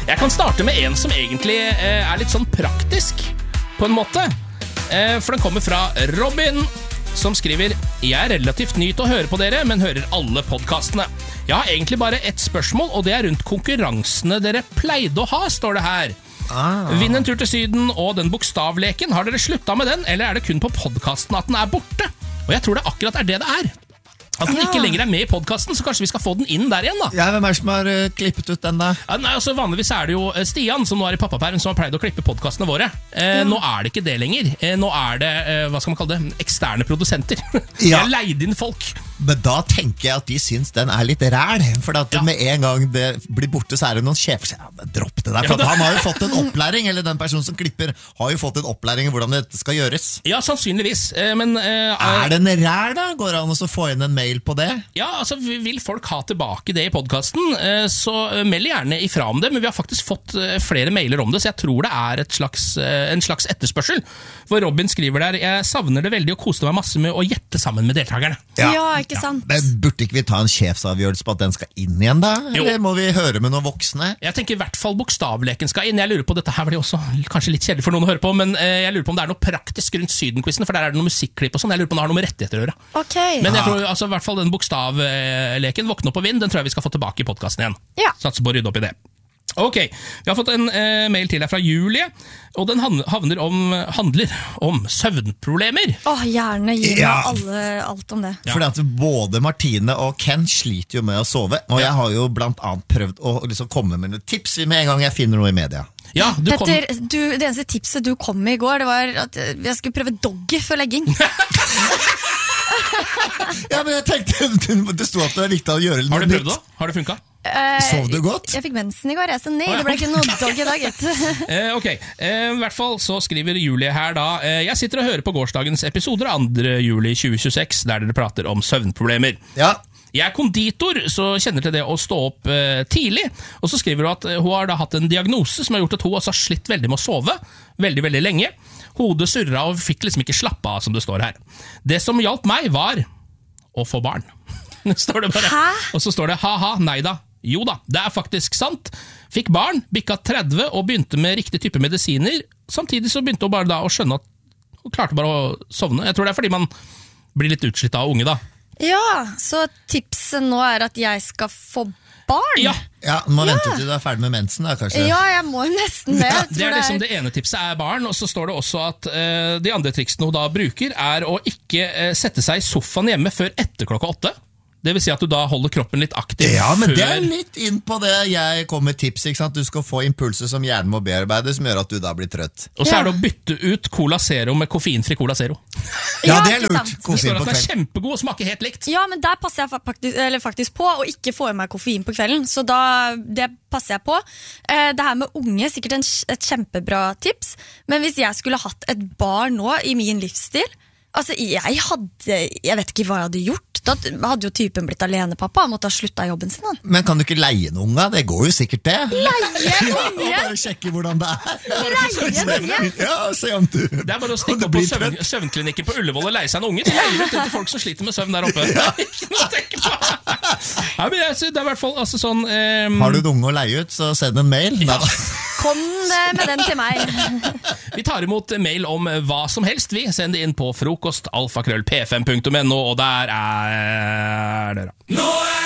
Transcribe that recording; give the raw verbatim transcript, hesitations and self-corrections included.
Jeg kan starte med en som egentlig eh, er litt sånn praktisk, på en måte. Eh, for den kommer fra Robin, som skriver: Jeg er relativt ny til å høre på dere, men hører alle podcastene. Jeg har egentlig bare ett spørsmål, og det er rundt konkurransene dere pleide å ha, står det her. Ah. Vinn en tur til Syden og den bokstavleken. Har dere sluttet med den, eller er det kun på podcasten at den er borte? Og jeg tror det akkurat er det det er. At den ja. ikke lenger er med i podcasten, så kanskje vi skal få den inn der igjen da. Ja, hvem er det som har uh, klippet ut den da? Ja, nei, altså Vanligvis er det jo Stian, som nå er i pappaperm, som har pleid å klippe podcastene våre. eh, ja. Nå er det ikke det lenger. eh, Nå er det, eh, hva skal man kalle det, eksterne produsenter. Jeg har leid inn folk. Men da tenker jeg at de syns den er litt ræl. For at ja. med en gang det blir borte, så er det noen sjefer som sier, ja, dropp det der. For ja, han har jo fått en opplæring, eller den personen som klipper har jo fått en opplæring i hvordan det skal gjøres. Ja, sannsynligvis. eh, men, eh, Er det en ræl da? Går det an å få inn en mail på det? Ja, altså vil folk ha tilbake det i podcasten, så meld gjerne ifra om det, men vi har faktisk fått flere mailer om det, så jeg tror det er et slags, en slags etterspørsel. For Robin skriver der: Jeg savner det veldig og koste meg masse med å gjette sammen med deltakerne. Ja, ja ikke sant? Ja. Men burde ikke vi ta en sjefsavgjørelse på at den skal inn igjen da? Eller jo. Må vi høre med noen voksne? Jeg tenker i hvert fall bokstavleken skal inn. Jeg lurer på, dette her blir også kanskje litt kjedelig for noen å høre på, men jeg lurer på om det er noe praktisk rundt Syden-quizen, for der er det noe musikklipp og sånn. Jeg lurer på om det har noe med rettigheter å gjøre. Okay. Men jeg tror altså, i hvert fall den bokstav leken, Våkne opp og vinn, den tror jeg vi skal få tilbake i podcasten igjen. Ja. Satser på å rydde opp i det. Ok, vi har fått en eh, mail til her fra Julie, og den havner om, handler om søvnproblemer. Åh, gjerne, gi meg ja. alle, alt om det. Ja. Fordi at både Martine og Ken sliter jo med å sove, og jeg har jo blant annet prøvd å liksom komme med noen tips med en gang jeg finner noe i media. Ja, du Petter, kom... du, det eneste tipset du kom med i går, det var at jeg skulle prøve doggy for legging. Ja, men jeg tenkte det stod at det er viktig å gjøre noe. Har du prøvd det? Har det funket? Uh, Sov du godt? Jeg, jeg fikk mensen i går, jeg, så nei, det ble ikke noe dog i dag. uh, Ok, uh, i hvert fall så skriver Julie her da: uh, Jeg sitter og hører på gårsdagens episoder andre juli tjue tjueseks, der dere prater om søvnproblemer. Ja. Jeg er konditor, så kjenner til det å stå opp uh, tidlig. Og så skriver hun at uh, hun har da hatt en diagnose som har gjort at hun også har slitt veldig med å sove veldig, veldig lenge. Hodet surret og fikk liksom ikke slappe av, som det står her. Det som hjalp meg var å få barn. Står det bare. Hæ? Og så står det haha, nei da. Jo da, det er faktisk sant. Fikk barn, bikka tretti og begynte med riktig type medisiner. Samtidig så begynte hun bare da å skjønne at hun klarte bare å sovne. Jeg tror det er fordi man blir litt utslitt av unge da. Ja, så tipset nå er at jeg skal få barn? Ja. Ja, du må ja. vente til du er ferdig med mensen da, kanskje. Ja, jeg må nesten det. Ja, det er liksom det ene tipset er barn, og så står det også at uh, de andre triksene hun da bruker er å ikke uh, sette seg i sofaen hjemme før etter klokka åtte. Det vil si at du da holder kroppen litt aktiv. Ja, men før... det er litt inn på det jeg kom med tips, ikke sant? Du skal få impulser som hjernen må bearbeide, som gjør at du da blir trøtt. Og så ja. er det å bytte ut Cola Zero med koffeinfri Cola Zero. Ja, det er lurt. Det står at den er kjempegod og smaker helt likt. Ja, men der passer jeg faktisk, eller faktisk på å ikke få i meg koffein på kvelden, så da, det passer jeg på. Eh, det her med unge, sikkert en, et kjempebra tips, men hvis jeg skulle hatt et barn nå i min livsstil, altså jeg hadde, jeg vet ikke hva jeg hadde gjort. Da hadde jo typen blitt alenepappa, han måtte ha sluttet jobben sin. Han. Men kan du ikke leie en unge? Det går jo sikkert det. Leie en unge? Ja, bare sjekke hvordan det er. Leie en unge? Ja, se om du... Det er bare å stikke opp på søvn, søvnklinikken på Ullevål og leie seg en unge. De leier ut til folk som sliter med søvn der oppe. Ja. Det er ikke noe å tenke på. Ja, men jeg, det er i hvert fall altså, sånn... Um... Har du en unge å leie ut, så send en mail. Ja. Kom med den til meg. Vi tar imot mail om hva som helst. Vi sender inn på frokost alfakrøll p fem punktum no, og der er dere. Nå er